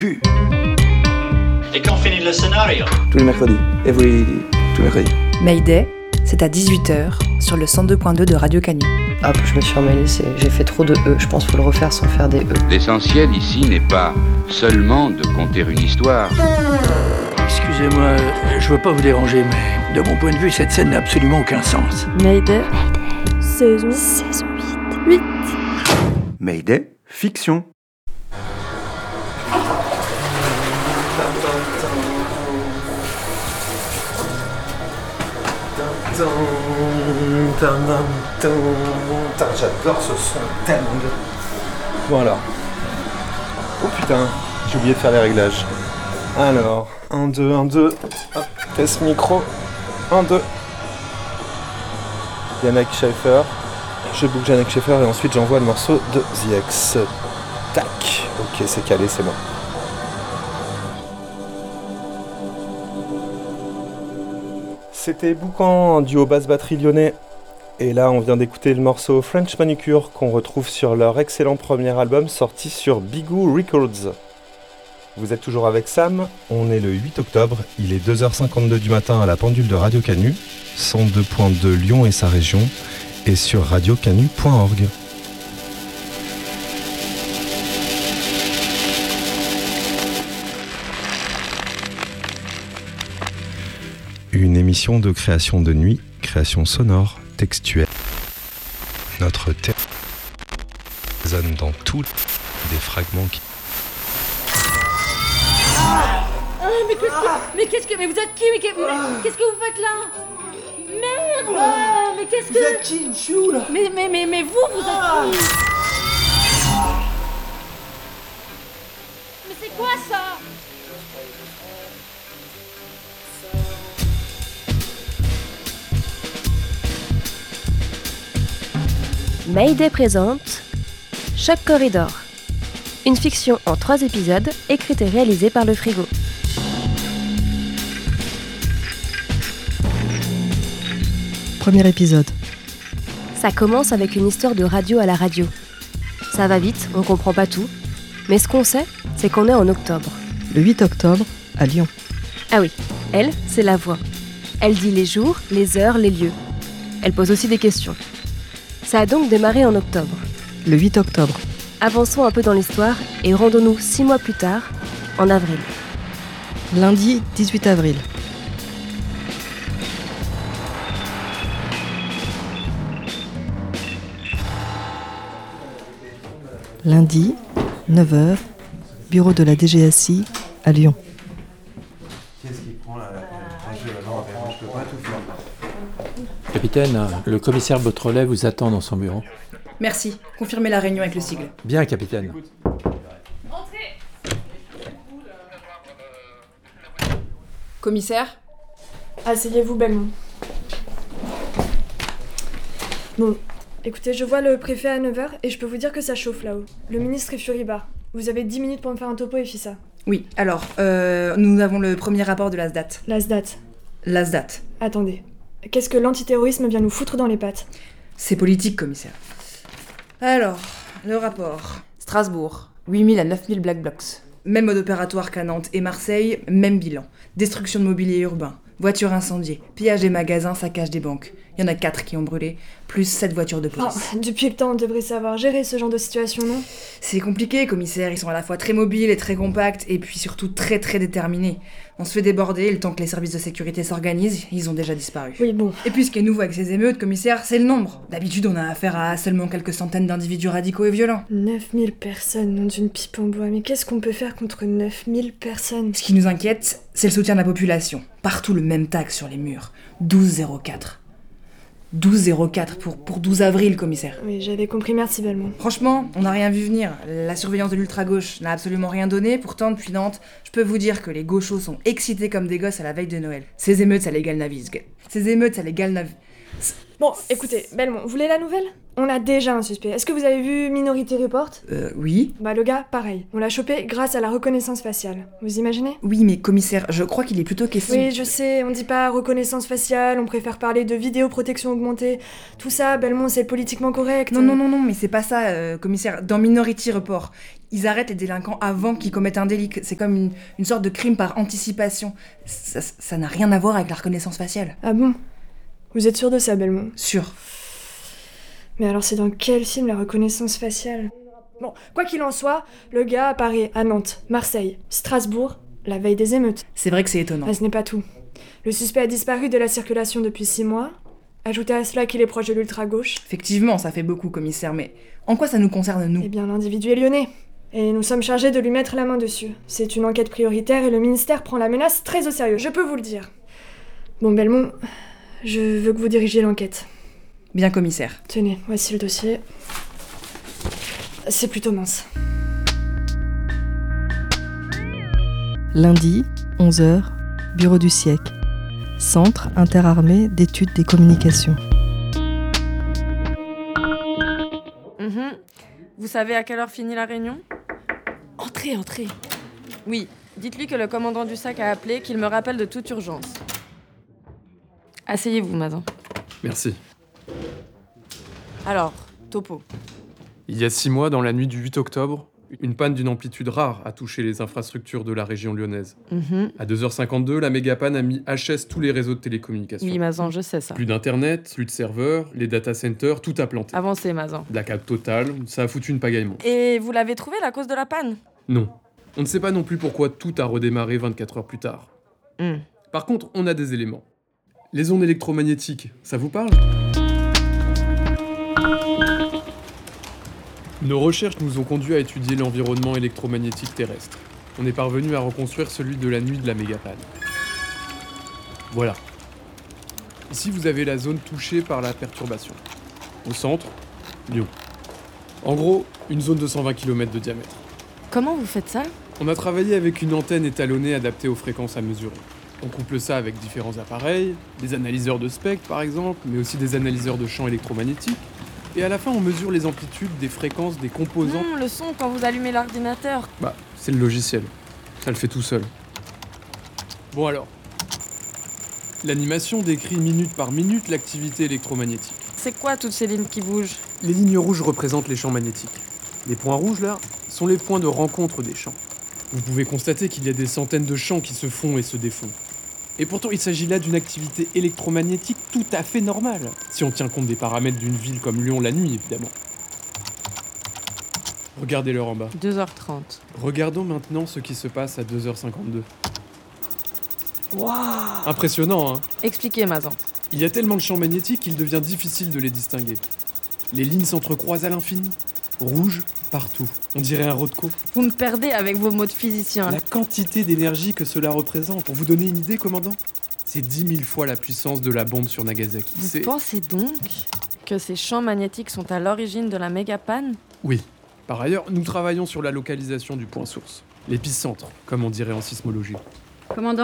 Et quand finit le scénario? Tous les mercredis. Tous les mercredis. Mayday, c'est à 18h sur le 102.2 de Radio Canu. Hop, je me suis emmêlée, j'ai fait trop de E, je pense qu'il faut le refaire sans faire des E. L'essentiel ici n'est pas seulement de conter une histoire. Excusez-moi, je veux pas vous déranger, mais de mon point de vue, cette scène n'a absolument aucun sens. Mayday, saison 8. Mayday, fiction. J'adore ce son tellement bien. Voilà. Oh putain, j'ai oublié de faire les réglages. Alors, 1, 2, 1, 2. Hop, test micro. 1, 2. Yannick Schaeffer. Je book Yannick Schaeffer et ensuite j'envoie le morceau de The X. Tac. Ok, c'est calé, c'est bon. C'était Boucan, un duo basse-batterie lyonnais. Et là, on vient d'écouter le morceau French Manicure qu'on retrouve sur leur excellent premier album sorti sur Bigou Records. Vous êtes toujours avec Sam. On est le 8 octobre, il est 2h52 du matin à la pendule de Radio Canu, 102.2 Lyon et sa région, et sur radiocanu.org. Une émission de création de nuit, création sonore, textuelle. Notre thème résonne dans tous des fragments qui... Mais qu'est-ce que... Mais vous êtes qui? Mais qu'est-ce que vous faites là? Merde! Mais qu'est-ce que... Vous êtes qui, une chou, là? Mais vous êtes qui? Mais c'est quoi ça? Mayday présente Choc Corridor, une fiction en 3 épisodes écrite et réalisée par Le Frigo. Premier épisode. Ça commence avec une histoire de radio à la radio. Ça va vite, on comprend pas tout, mais ce qu'on sait, c'est qu'on est en octobre. Le 8 octobre, à Lyon. Ah oui, elle, c'est la voix. Elle dit les jours, les heures, les lieux. Elle pose aussi des questions. Ça a donc démarré en octobre. Le 8 octobre. Avançons un peu dans l'histoire et rendons-nous 6 mois plus tard, en avril. Lundi 18 avril. Lundi, 9h, bureau de la DGSI à Lyon. Capitaine, le commissaire Beautrelet vous attend dans son bureau. Merci. Confirmez la réunion avec le sigle. Bien, capitaine. Commissaire? Asseyez-vous, Belmont. Bon, écoutez, je vois le préfet à 9h et je peux vous dire que ça chauffe là-haut. Le ministre est furibard. Vous avez 10 minutes pour me faire un topo et FISA. Oui, alors, nous avons le premier rapport de l'ASDAT. L'ASDAT. Attendez. Qu'est-ce que l'antiterrorisme vient nous foutre dans les pattes? C'est politique, commissaire. Alors, le rapport. Strasbourg, 8000 à 9000 Black Blocs. Même mode opératoire qu'à Nantes et Marseille, même bilan. Destruction de mobilier urbain, voitures incendiées, pillage des magasins, saccage des banques. Il y en a 4 qui ont brûlé, plus 7 voitures de police. Depuis le temps, on devrait savoir gérer ce genre de situation, non? C'est compliqué, commissaire. Ils sont à la fois très mobiles et très compacts, et puis surtout très très déterminés. On se fait déborder, et le temps que les services de sécurité s'organisent, ils ont déjà disparu. Oui, bon. Et puis ce qui est nouveau avec ces émeutes, commissaire, c'est le nombre. D'habitude, on a affaire à seulement quelques centaines d'individus radicaux et violents. 9000 personnes, nom d'une pipe en bois. Mais qu'est-ce qu'on peut faire contre 9000 personnes? Ce qui nous inquiète, c'est le soutien de la population. Partout le même tag sur les murs. 1204. 12-04 pour 12 avril, commissaire. Oui, j'avais compris, merci Belmont. Franchement, on n'a rien vu venir. La surveillance de l'ultra-gauche n'a absolument rien donné. Pourtant, depuis Nantes, je peux vous dire que les gauchos sont excités comme des gosses à la veille de Noël. Ces émeutes, ça les galvanise. Bon, écoutez, Belmont, vous voulez la nouvelle ? On a déjà un suspect. Est-ce que vous avez vu Minority Report ? Oui. Bah le gars, pareil. On l'a chopé grâce à la reconnaissance faciale. Vous imaginez ? Oui, mais commissaire, je crois qu'il est plutôt question... Oui, je sais, on dit pas reconnaissance faciale, on préfère parler de vidéoprotection augmentée. Tout ça, Belmont, c'est politiquement correct. Non, mais c'est pas ça, commissaire. Dans Minority Report, ils arrêtent les délinquants avant qu'ils commettent un délit. C'est comme une sorte de crime par anticipation. Ça n'a rien à voir avec la reconnaissance faciale. Ah bon ? Vous êtes sûr de ça, Belmont ? Sûr. Mais alors c'est dans quel film la reconnaissance faciale ? Bon, quoi qu'il en soit, le gars apparaît à Nantes, Marseille, Strasbourg, la veille des émeutes. C'est vrai que c'est étonnant. Mais ce n'est pas tout. Le suspect a disparu de la circulation depuis 6 mois. Ajoutez à cela qu'il est proche de l'ultra-gauche. Effectivement, ça fait beaucoup, commissaire, mais en quoi ça nous concerne, nous ? Eh bien, l'individu est lyonnais. Et nous sommes chargés de lui mettre la main dessus. C'est une enquête prioritaire et le ministère prend la menace très au sérieux, je peux vous le dire. Bon, Belmont, je veux que vous dirigiez l'enquête. Bien, commissaire. Tenez, voici le dossier. C'est plutôt mince. Lundi, 11h, bureau du siècle. Centre interarmé d'études des communications. Vous savez à quelle heure finit la réunion ? Entrez. Oui, dites-lui que le commandant du SAC a appelé, qu'il me rappelle de toute urgence. Asseyez-vous, Mazin. Merci. Alors, topo. Il y a 6 mois, dans la nuit du 8 octobre, une panne d'une amplitude rare a touché les infrastructures de la région lyonnaise. À 2h52, la mégapanne a mis HS tous les réseaux de télécommunications. Oui, Mazin, je sais ça. Plus d'internet, plus de serveurs, les data centers, tout a planté. Avancez, Mazin. Blackout total, ça a foutu une pagaille monstre. Et vous l'avez trouvé, la cause de la panne ? Non. On ne sait pas non plus pourquoi tout a redémarré 24 heures plus tard. Par contre, on a des éléments. Les ondes électromagnétiques, ça vous parle ? Nos recherches nous ont conduits à étudier l'environnement électromagnétique terrestre. On est parvenu à reconstruire celui de la nuit de la mégapanne. Voilà. Ici, vous avez la zone touchée par la perturbation. Au centre, Lyon. En gros, une zone de 120 km de diamètre. Comment vous faites ça ? On a travaillé avec une antenne étalonnée adaptée aux fréquences à mesurer. On couple ça avec différents appareils, des analyseurs de spectres par exemple, mais aussi des analyseurs de champs électromagnétiques. Et à la fin, on mesure les amplitudes des fréquences des composants. Le son quand vous allumez l'ordinateur. Bah, c'est le logiciel. Ça le fait tout seul. Bon alors. L'animation décrit minute par minute l'activité électromagnétique. C'est quoi toutes ces lignes qui bougent ? Les lignes rouges représentent les champs magnétiques. Les points rouges, là, sont les points de rencontre des champs. Vous pouvez constater qu'il y a des centaines de champs qui se font et se défont. Et pourtant, il s'agit là d'une activité électromagnétique tout à fait normale, si on tient compte des paramètres d'une ville comme Lyon la nuit, évidemment. Regardez l'heure en bas. 2h30. Regardons maintenant ce qui se passe à 2h52. Waouh ! Impressionnant, hein ? Expliquez, Mazin. Il y a tellement de champs magnétiques qu'il devient difficile de les distinguer. Les lignes s'entrecroisent à l'infini. Rouge partout. On dirait un Rothko. Vous me perdez avec vos mots de physicien. La quantité d'énergie que cela représente. Pour vous donner une idée, commandant, c'est 10 000 fois la puissance de la bombe sur Nagasaki. Vous pensez donc que ces champs magnétiques sont à l'origine de la mégapanne ? Oui. Par ailleurs, nous travaillons sur la localisation du point source. L'épicentre, comme on dirait en sismologie. Commandant ?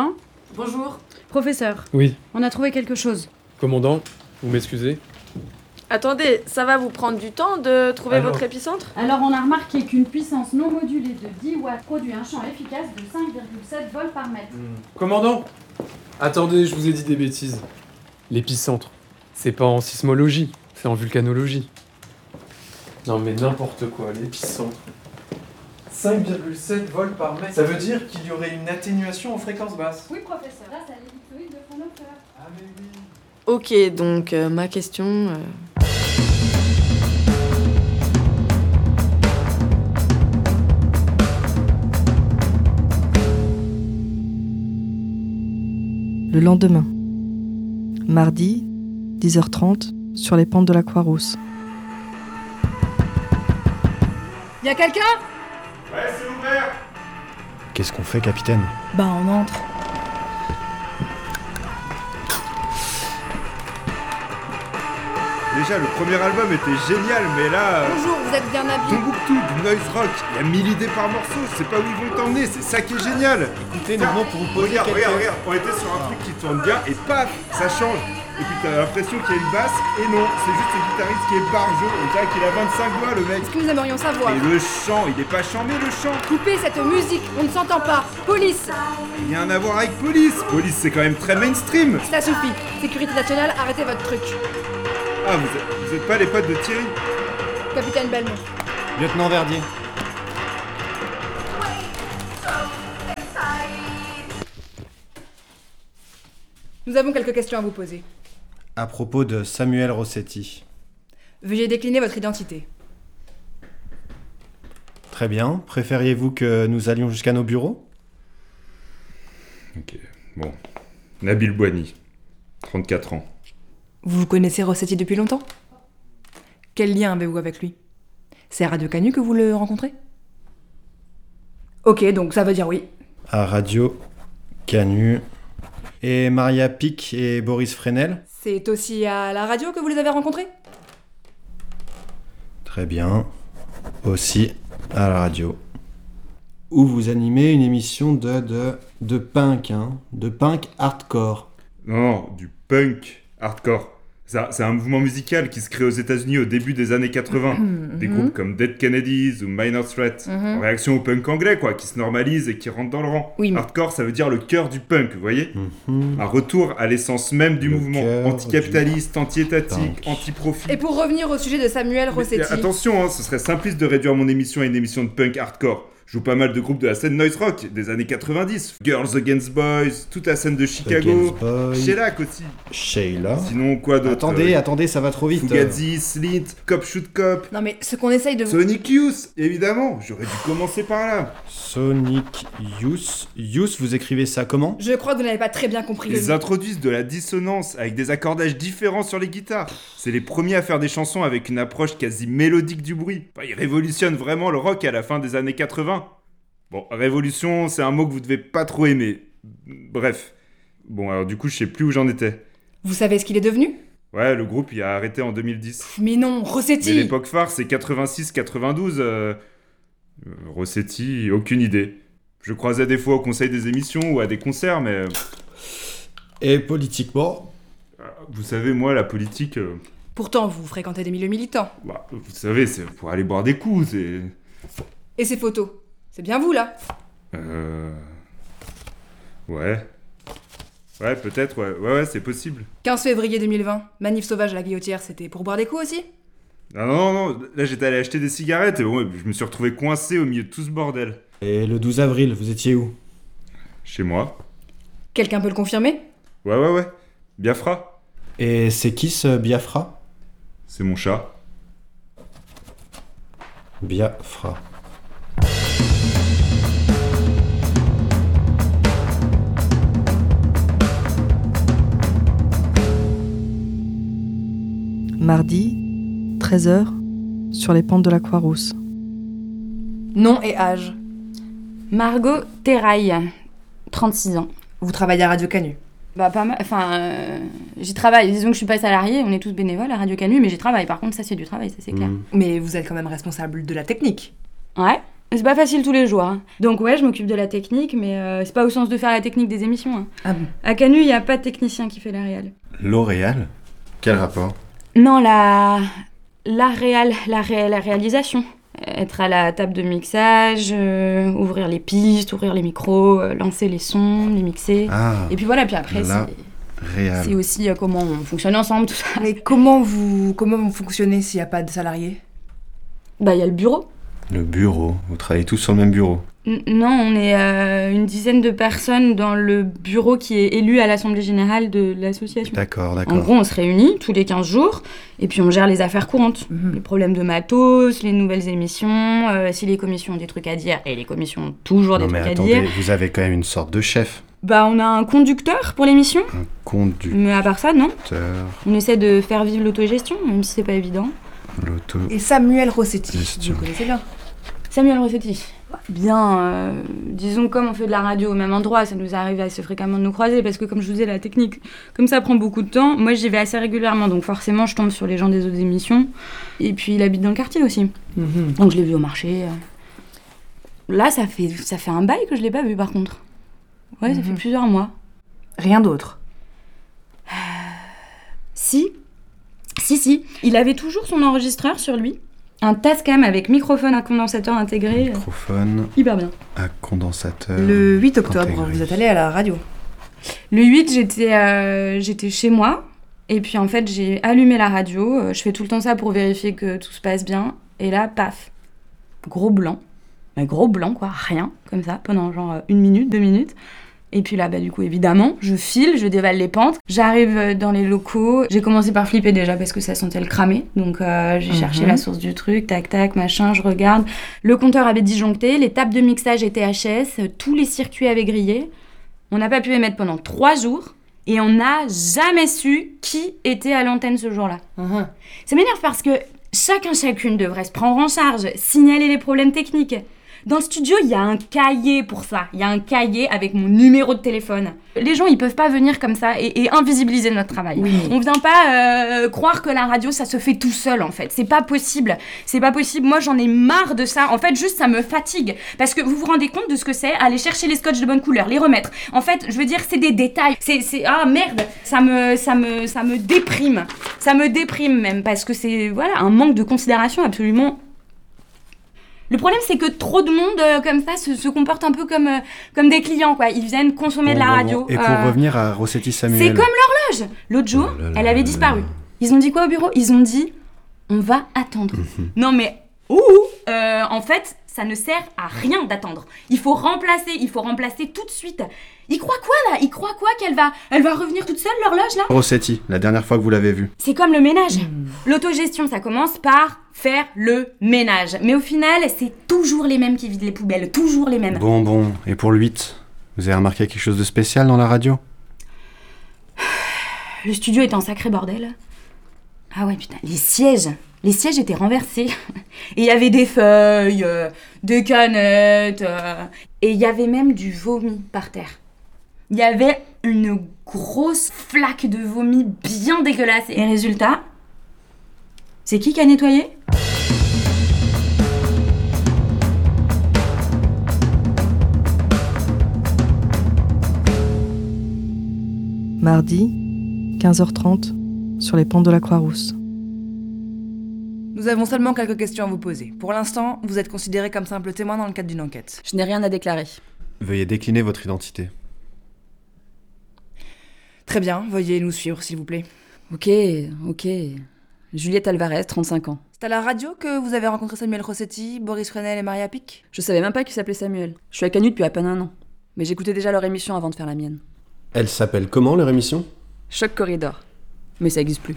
Bonjour. Professeur. Oui. On a trouvé quelque chose. Commandant, vous m'excusez ? Attendez, ça va vous prendre du temps de trouver votre épicentre ? Alors on a remarqué qu'une puissance non modulée de 10 watts produit un champ efficace de 5,7 volts par mètre. Commandant ! Attendez, je vous ai dit des bêtises. L'épicentre, c'est pas en sismologie, c'est en vulcanologie. Non mais n'importe quoi, l'épicentre. 5,7 volts par mètre. Ça veut dire qu'il y aurait une atténuation aux fréquences basses. Oui, professeur, grâce à l'ellipsoïde de Fraunhofer. Ah mais oui. Ok, donc ma question... Le lendemain, mardi, 10h30, sur les pentes de la Croix-Rousse. Y'a quelqu'un ? Ouais, c'est ouvert. Qu'est-ce qu'on fait, capitaine ? Bah, on entre. Déjà, le premier album était génial, mais là... Bonjour, vous êtes bien habillés. Tombouctou, du noise rock, il y a 1000 idées par morceau, je sais pas où ils vont t'emmener, c'est ça qui est génial. Écoutez, nous venons pour vous poser regarde, on était sur un truc qui tourne bien, et paf, ça change. et puis t'as l'impression qu'il y a une basse, et non, c'est juste le guitariste qui est barjot, on dirait qu'il a 25 doigts le mec. Ce que nous aimerions savoir. Et le chant, il est pas chambé le chant. Coupez cette musique, on ne s'entend pas. Police! Rien à voir avec police. Police, c'est quand même très mainstream. Ça suffit. Sécurité nationale, arrêtez votre truc. Ah, vous êtes pas les potes de Thierry? Capitaine Belmont. Lieutenant Verdier. Nous avons quelques questions à vous poser. À propos de Samuel Rossetti. Veuillez décliner votre identité. Très bien. Préfériez-vous que nous allions jusqu'à nos bureaux? Ok, bon. Nabil Bouani, 34 ans. Vous connaissez Rossetti depuis longtemps? Quel lien avez-vous avec lui? C'est à Radio Canu que vous le rencontrez? Ok, donc ça veut dire oui. À Radio Canu. Et Maria Pic et Boris Fresnel? C'est aussi à la radio que vous les avez rencontrés? Très bien. Aussi à la radio. Où vous animez une émission de punk, hein? De punk hardcore. Non, du punk hardcore. C'est un mouvement musical qui se crée aux États-Unis au début des années 80. Des groupes comme Dead Kennedys ou Minor Threat. En réaction au punk anglais, quoi, qui se normalise et qui rentre dans le rang. Oui, mais... Hardcore, ça veut dire le cœur du punk, vous voyez? Un retour à l'essence même du mouvement. Anticapitaliste, anti-étatique, anti-profit. Et pour revenir au sujet de Samuel Rossetti... Mais attention, hein, ce serait simpliste de réduire mon émission à une émission de punk hardcore. Je joue pas mal de groupes de la scène noise rock des années 90. Girls Against Boys, toute la scène de Chicago. Shellac aussi. Sheila. Sinon, quoi d'autre? Attendez, ça va trop vite. Fugazi, Slint, Cop Shoot Cop. Non mais ce qu'on essaye de... Sonic Youth, évidemment. J'aurais dû commencer par là. Sonic Youth. Youth, vous écrivez ça comment? Je crois que vous n'avez pas très bien compris. Ils introduisent de la dissonance avec des accordages différents sur les guitares. C'est les premiers à faire des chansons avec une approche quasi mélodique du bruit. Enfin, ils révolutionnent vraiment le rock à la fin des années 80. Bon, révolution, c'est un mot que vous devez pas trop aimer. Bref. Bon, alors du coup, je sais plus où j'en étais. Vous savez ce qu'il est devenu? Ouais, le groupe, il a arrêté en 2010. Mais non, Rossetti! Mais l'époque phare, c'est 86-92. Rossetti, aucune idée. Je croisais des fois au conseil des émissions ou à des concerts, mais... Et politiquement? Vous savez, moi, la politique... Pourtant, vous fréquentez des milieux militants. Bah, vous savez, c'est pour aller boire des coups, c'est... Et ces photos? C'est bien vous, là? Ouais. Ouais, peut-être, ouais, c'est possible. 15 février 2020, manif sauvage à la Guillotière, c'était pour boire des coups aussi? Non, là j'étais allé acheter des cigarettes et bon, je me suis retrouvé coincé au milieu de tout ce bordel. Et le 12 avril, vous étiez où? Chez moi. Quelqu'un peut le confirmer? Ouais. Biafra. Et c'est qui ce Biafra? C'est mon chat. Biafra. Mardi, 13h, sur les pentes de la Croix-Rousse. Nom et âge? Margot Terraille, 36 ans. Vous travaillez à Radio Canu? Bah pas mal, j'y travaille, disons que je suis pas salariée, on est tous bénévoles à Radio Canu, mais j'y travaille, par contre ça c'est du travail, ça c'est clair. Mais vous êtes quand même responsable de la technique? Ouais, c'est pas facile tous les jours, hein. Donc ouais, je m'occupe de la technique, mais c'est pas au sens de faire la technique des émissions, hein. Ah bon? À Canu, y a pas de technicien qui fait la réal. L'Oréal? Quel rapport? Non, la réalisation. Être à la table de mixage, ouvrir les pistes, ouvrir les micros, lancer les sons, les mixer. Ah, et puis voilà, puis après, c'est aussi comment on fonctionne ensemble, tout ça. Mais comment vous fonctionnez s'il n'y a pas de salariés? Bah, il y a le bureau. Le bureau? Vous travaillez tous sur le même bureau? Non, on est une dizaine de personnes dans le bureau qui est élu à l'Assemblée Générale de l'association. D'accord. En gros, on se réunit tous les 15 jours et puis on gère les affaires courantes. Les problèmes de matos, les nouvelles émissions, si les commissions ont des trucs à dire, et les commissions ont toujours des trucs à dire. Vous avez quand même une sorte de chef. Bah, on a un conducteur pour l'émission. Un conducteur. Mais à part ça, non. On essaie de faire vivre l'autogestion, même si c'est pas évident. Et Samuel Rossetti, vous le connaissez bien? Samuel Rossetti. Bien, disons comme on fait de la radio au même endroit, ça nous arrive assez fréquemment de nous croiser parce que comme je vous disais, la technique, comme ça prend beaucoup de temps, moi j'y vais assez régulièrement, donc forcément je tombe sur les gens des autres émissions. Et puis il habite dans le quartier aussi, donc je l'ai vu au marché. Là ça fait un bail que je l'ai pas vu par contre. Ouais, ça fait plusieurs mois. Rien d'autre? Si. Il avait toujours son enregistreur sur lui. Un Tascam avec microphone à condensateur intégré. Microphone Hyper bien. à condensateur. Le 8 octobre, intégré. vous êtes allé à la radio. Le 8, j'étais chez moi. Et puis en fait, j'ai allumé la radio. Je fais tout le temps ça pour vérifier que tout se passe bien. Et là, paf. Gros blanc. Gros blanc, quoi. Rien, comme ça, pendant genre 1 minute, 2 minutes. Et puis là, du coup, évidemment, je file, je dévale les pentes. J'arrive dans les locaux. J'ai commencé par flipper déjà parce que ça sentait le cramer. Donc j'ai cherché la source du truc, tac, tac, machin, je regarde. Le compteur avait disjoncté, les tables de mixage étaient HS, tous les circuits avaient grillé. On n'a pas pu émettre pendant 3 jours. Et on n'a jamais su qui était à l'antenne ce jour-là. Ça m'énerve parce que chacune devrait se prendre en charge, signaler les problèmes techniques. Dans le studio, il y a un cahier pour ça. Il y a un cahier avec mon numéro de téléphone. Les gens, ils peuvent pas venir comme ça et invisibiliser notre travail. Oui. On vient pas croire que la radio, ça se fait tout seul, en fait. C'est pas possible. Moi, j'en ai marre de ça. En fait, juste, ça me fatigue. Parce que vous vous rendez compte de ce que c'est aller chercher les scotch de bonne couleur, les remettre. En fait, je veux dire, c'est des détails. Ah, merde. Ça me déprime. Ça me déprime même. Parce que c'est, un manque de considération absolument... Le problème, c'est que trop de monde, comme ça, se comporte un peu comme des clients, quoi. Ils viennent consommer de la radio. Et pour revenir à Rossetti Samuel... C'est comme l'horloge. L'autre jour, elle avait disparu. Ils ont dit quoi au bureau ? Ils ont dit, on va attendre. Non mais, en fait, ça ne sert à rien d'attendre. Il faut remplacer tout de suite. Il croit quoi, là ? Il croit quoi qu'elle va revenir toute seule, l'horloge, là ? Rossetti, la dernière fois que vous l'avez vue. C'est comme le ménage. L'autogestion, ça commence par faire le ménage. Mais au final, c'est toujours les mêmes qui vident les poubelles. Toujours les mêmes. Bon. Et pour le 8, vous avez remarqué quelque chose de spécial dans la radio ? Le studio était un sacré bordel. Ah ouais, putain, les sièges étaient renversés. Et il y avait des feuilles, des canettes, et il y avait même du vomi par terre. Il y avait une grosse flaque de vomi bien dégueulasse. Et résultat, c'est qui a nettoyé ? Mardi, 15h30, sur les pentes de la Croix-Rousse. Nous avons seulement quelques questions à vous poser. Pour l'instant, vous êtes considéré comme simple témoin dans le cadre d'une enquête. Je n'ai rien à déclarer. Veuillez décliner votre identité. Très bien, veuillez nous suivre, s'il vous plaît. Ok. Juliette Alvarez, 35 ans. C'est à la radio que vous avez rencontré Samuel Rossetti, Boris Fresnel et Maria Pic ? Je savais même pas qu'il s'appelait Samuel. Je suis à Canu depuis à peine 1 an. Mais j'écoutais déjà leur émission avant de faire la mienne. Elle s'appelle comment, leur émission ? Choc Corridor. Mais ça existe plus.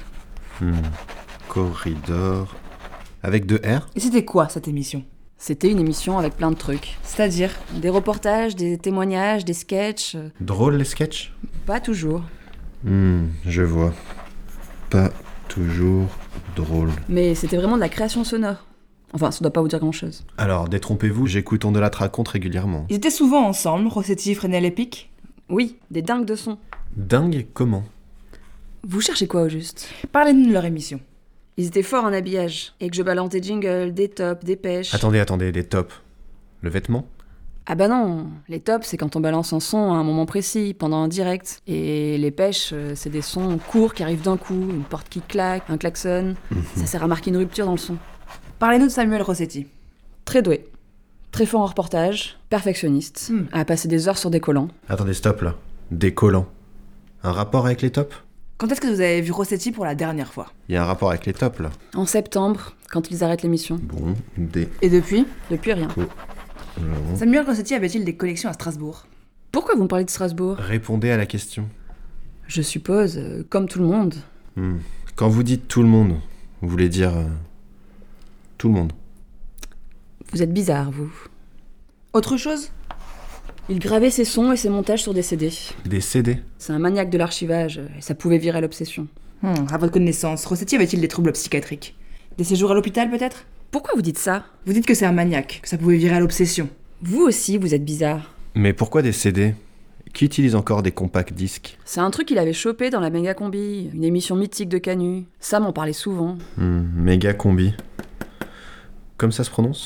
Corridor... Avec 2 R ? Et c'était quoi, cette émission ? C'était une émission avec plein de trucs. C'est-à-dire ? Des reportages, des témoignages, des sketchs. Drôles, les sketchs ? Pas toujours. Je vois. Pas toujours drôle. Mais c'était vraiment de la création sonore. Enfin, ça doit pas vous dire grand-chose. Alors, détrompez-vous, j'écoute On de la raconte régulièrement. Ils étaient souvent ensemble, Rossetti, Fresnel et Pic ? Oui, des dingues de son. Dingue comment ? Vous cherchez quoi au juste ? Parlez-nous de leur émission. Ils étaient forts en habillage, et que je balance des jingles, des tops, des pêches... Attendez, des tops. Le vêtement ? Ah bah non, les tops, c'est quand on balance un son à un moment précis, pendant un direct. Et les pêches, c'est des sons courts qui arrivent d'un coup, une porte qui claque, un klaxon. Ça sert à marquer une rupture dans le son. Parlez-nous de Samuel Rossetti. Très doué. Très fort en reportage, perfectionniste, a passé des heures sur des collants. Attendez, stop là. Des collants. Un rapport avec les tops ? Quand est-ce que vous avez vu Rossetti pour la dernière fois ? Il y a un rapport avec les tops là. En septembre, quand ils arrêtent l'émission. Bon, Et depuis ? Depuis rien. Samuel Rossetti avait-il des collections à Strasbourg ? Pourquoi vous me parlez de Strasbourg ? Répondez à la question. Je suppose, comme tout le monde. Quand vous dites tout le monde, vous voulez dire tout le monde. Vous êtes bizarre, vous. Autre chose ? Il gravait ses sons et ses montages sur des CD. Des CD ? C'est un maniaque de l'archivage, et ça pouvait virer à l'obsession. À votre connaissance, Rossetti avait-il des troubles psychiatriques ? Des séjours à l'hôpital, peut-être ? Pourquoi vous dites ça ? Vous dites que c'est un maniaque, que ça pouvait virer à l'obsession. Vous aussi, vous êtes bizarre. Mais pourquoi des CD ? Qui utilise encore des compacts disques ? C'est un truc qu'il avait chopé dans la Méga Combi, une émission mythique de Canu. Ça m'en parlait souvent. Méga Combi. Comme ça se prononce ?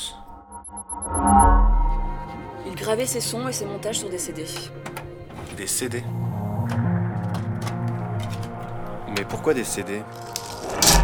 Il gravait ses sons et ses montages sur des CD. Des CD ? Mais pourquoi des CD?